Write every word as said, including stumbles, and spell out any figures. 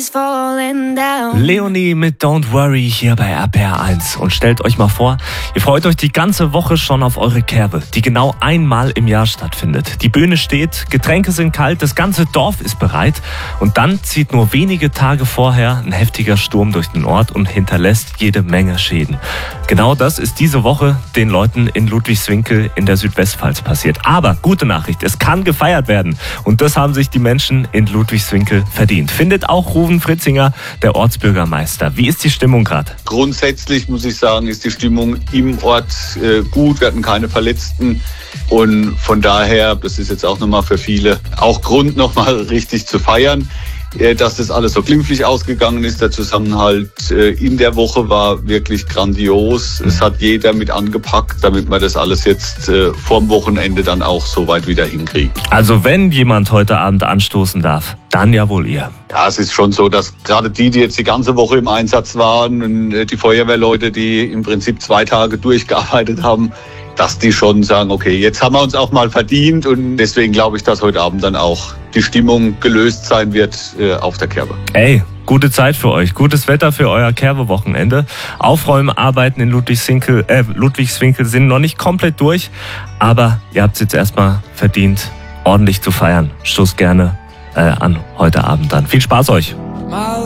Leonie mit Don't Worry hier bei R P R eins. Und stellt euch mal vor, ihr freut euch die ganze Woche schon auf eure Kerbe, die genau einmal im Jahr stattfindet. Die Bühne steht, Getränke sind kalt, das ganze Dorf ist bereit. Und dann zieht nur wenige Tage vorher ein heftiger Sturm durch den Ort und hinterlässt jede Menge Schäden. Genau das ist diese Woche den Leuten in Ludwigswinkel in der Südwestpfalz passiert. Aber gute Nachricht, es kann gefeiert werden. Und das haben sich die Menschen in Ludwigswinkel verdient. Findet auch Ruven Fritzinger, der Ortsbürgermeister. Wie ist die Stimmung gerade? Grundsätzlich muss ich sagen, ist die Stimmung im Ort äh, gut. Wir hatten keine Verletzten. Und von daher, das ist jetzt auch nochmal für viele auch Grund, nochmal richtig zu feiern, äh, dass das alles so glimpflich ausgegangen ist. Der Zusammenhalt äh, in der Woche war wirklich grandios. Es hat jeder mit angepackt, damit wir das alles jetzt äh, vorm Wochenende dann auch so weit wieder hinkriegen. Also wenn jemand heute Abend anstoßen darf, dann ja wohl ihr. Ja, es ist schon so, dass gerade die, die jetzt die ganze Woche im Einsatz waren und die Feuerwehrleute, die im Prinzip zwei Tage durchgearbeitet haben, dass die schon sagen, okay, jetzt haben wir uns auch mal verdient, und deswegen glaube ich, dass heute Abend dann auch die Stimmung gelöst sein wird äh, auf der Kerbe. Ey, gute Zeit für euch, gutes Wetter für euer Kerbe-Wochenende. Aufräumarbeiten in Ludwigswinkel, äh, Ludwigswinkel sind noch nicht komplett durch, aber ihr habt es jetzt erstmal verdient, ordentlich zu feiern. Stoßt gerne äh, an heute Abend dann. Viel Spaß euch!